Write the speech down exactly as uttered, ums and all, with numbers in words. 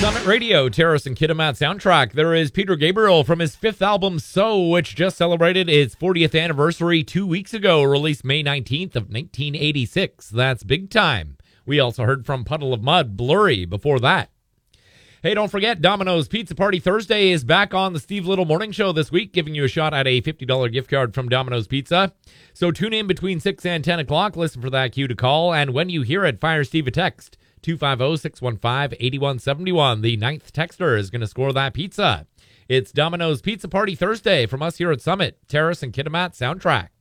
Summit Radio, Terrace and Kitimat soundtrack. There is Peter Gabriel from his fifth album, So, which just celebrated its fortieth anniversary two weeks ago, released May nineteenth of nineteen eighty-six. That's big time. We also heard from Puddle of Mud, Blurry, before that. Hey, don't forget, Domino's Pizza Party Thursday is back on the Steve Little Morning Show this week, giving you a shot at a fifty dollars gift card from Domino's Pizza. So tune in between six and ten o'clock, listen for that cue to call, and when you hear it, fire Steve a text. two five zero, six one five, eight one seven one. The ninth texter is going to score that pizza. It's Domino's Pizza Party Thursday from us here at Summit, Terrace and Kitimat soundtrack.